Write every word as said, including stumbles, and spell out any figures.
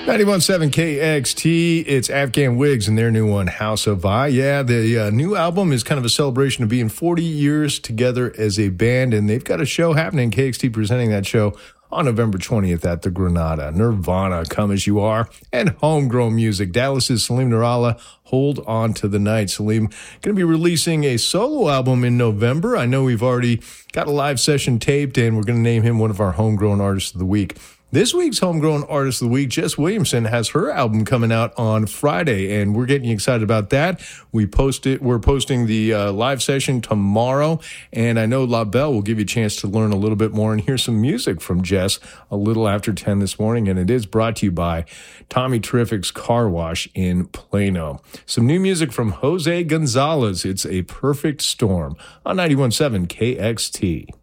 ninety-one point seven K X T, it's Afghan Wigs and their new one, House of I. Yeah, the uh, new album is kind of a celebration of being forty years together as a band, and they've got a show happening, K X T presenting that show on November twentieth at the Granada. Nirvana, Come As You Are, and Homegrown Music. Dallas's Salim Nurallah, Hold On to the Night. Salim going to be releasing a solo album in November. I know we've already got a live session taped, and we're going to name him one of our Homegrown Artists of the Week. This week's Homegrown Artist of the Week, Jess Williamson, has her album coming out on Friday, and we're getting excited about that. We post it, we're posting the uh, live session tomorrow, and I know La Belle will give you a chance to learn a little bit more and hear some music from Jess a little after ten this morning, and it is brought to you by Tommy Terrific's Car Wash in Plano. Some new music from Jose Gonzalez. It's A Perfect Storm on ninety-one point seven K X T.